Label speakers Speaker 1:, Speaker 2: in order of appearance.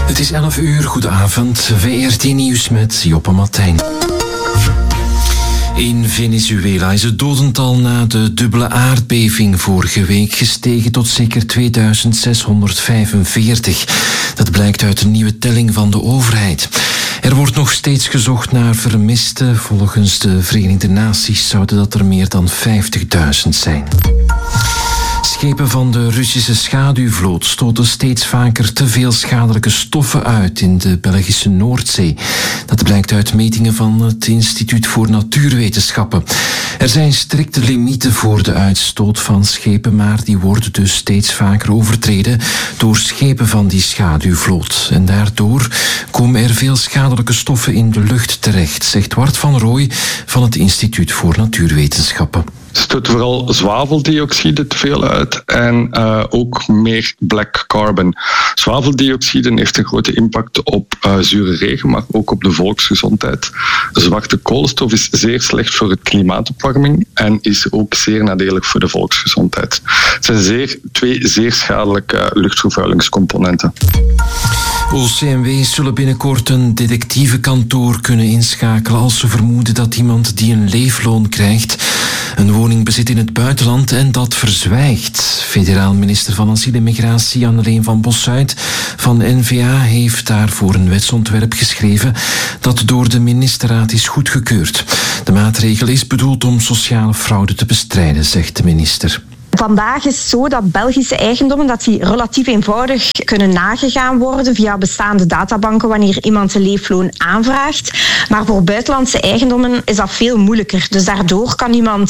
Speaker 1: Het is 11 uur, goedenavond. VRT Nieuws met Joppe Martijn. In Venezuela is het dodental na de dubbele aardbeving vorige week gestegen tot zeker 2645. Dat blijkt uit een nieuwe telling van de overheid. Er wordt nog steeds gezocht naar vermisten. Volgens de Verenigde Naties zouden dat er meer dan 50.000 zijn. Schepen van de Russische schaduwvloot stoten steeds vaker te veel schadelijke stoffen uit in de Belgische Noordzee. Dat blijkt uit metingen van het Instituut voor Natuurwetenschappen. Er zijn strikte limieten voor de uitstoot van schepen, maar die worden dus steeds vaker overtreden door schepen van die schaduwvloot. En daardoor komen er veel schadelijke stoffen in de lucht terecht, zegt Wart van Rooij van het Instituut voor Natuurwetenschappen.
Speaker 2: Stoot vooral zwaveldioxide te veel uit en ook meer black carbon. Zwaveldioxide heeft een grote impact op zure regen, maar ook op de volksgezondheid. Zwarte koolstof is zeer slecht voor het klimaatopwarming en is ook zeer nadelig voor de volksgezondheid. Het zijn twee zeer schadelijke luchtvervuilingscomponenten.
Speaker 1: OCMW's zullen binnenkort een detectivekantoor kunnen inschakelen als ze vermoeden dat iemand die een leefloon krijgt een woning bezit in het buitenland en dat verzwijgt. Federaal minister van Asiel en Migratie Anneleen van Bossuyt van N-VA heeft daarvoor een wetsontwerp geschreven dat door de ministerraad is goedgekeurd. De maatregel is bedoeld om sociale fraude te bestrijden, zegt de minister.
Speaker 3: Vandaag is het zo dat Belgische eigendommen dat die relatief eenvoudig kunnen nagegaan worden via bestaande databanken wanneer iemand een leefloon aanvraagt. Maar voor buitenlandse eigendommen is dat veel moeilijker. Dus daardoor kan iemand